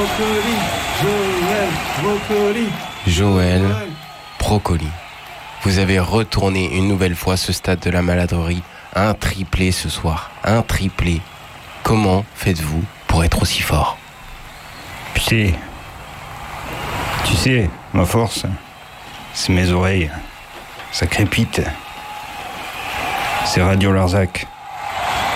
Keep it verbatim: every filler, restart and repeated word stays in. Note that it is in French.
Brocoli, Joël, Brocoli. Joël, Brocoli. Vous avez retourné une nouvelle fois ce stade de la maladrerie. Un triplé ce soir. Un triplé. Comment faites-vous pour être aussi fort? Tu sais, tu sais, ma force, c'est mes oreilles. Ça crépite. C'est Radio Larzac.